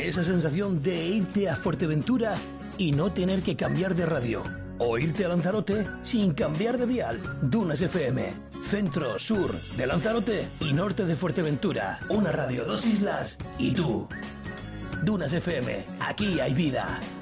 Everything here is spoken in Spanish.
Esa sensación de irte a Fuerteventura y no tener que cambiar de radio. O irte a Lanzarote sin cambiar de dial. Dunas FM, centro, sur de Lanzarote y norte de Fuerteventura. Una radio, dos islas y tú. Dunas FM, aquí hay vida.